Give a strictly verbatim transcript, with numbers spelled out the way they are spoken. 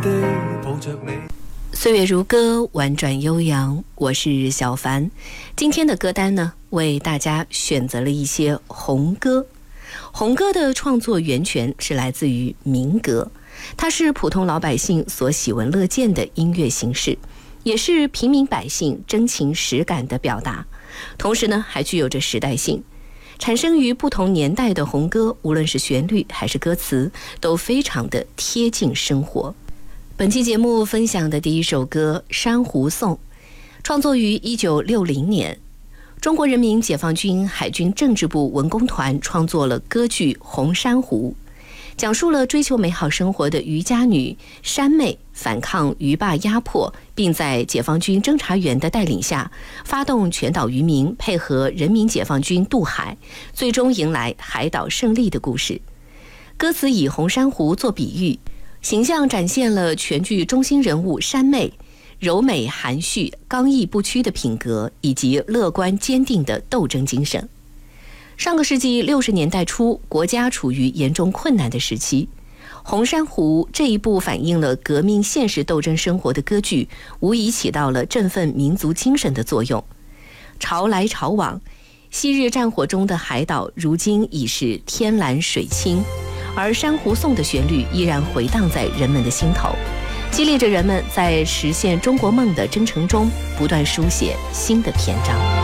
地抱着你。 岁月如歌，婉转悠扬，我是小凡。今天的歌单呢，为大家选择了一些红歌。红歌的创作源泉是来自于民歌，它是普通老百姓所喜闻乐见的音乐形式，也是平民百姓真情实感的表达，同时呢，还具有着时代性。产生于不同年代的红歌，无论是旋律还是歌词，都非常的贴近生活。本期节目分享的第一首歌《珊瑚颂》，创作于一九六零年，中国人民解放军海军政治部文工团创作了歌剧《红珊瑚》，讲述了追求美好生活的渔家女珊妹反抗渔霸压迫，并在解放军侦察员的带领下，发动全岛渔民配合人民解放军渡海，最终迎来海岛胜利的故事。歌词以红珊瑚做比喻，形象展现了全剧中心人物珊妹柔美含蓄、刚毅不屈的品格，以及乐观坚定的斗争精神。上个世纪六十年代初，国家处于严重困难的时期，红珊瑚这一部反映了革命现实斗争生活的歌剧，无疑起到了振奋民族精神的作用。潮来潮往，昔日战火中的海岛如今已是天蓝水清，而珊瑚颂的旋律依然回荡在人们的心头，激励着人们在实现中国梦的征程中不断书写新的篇章。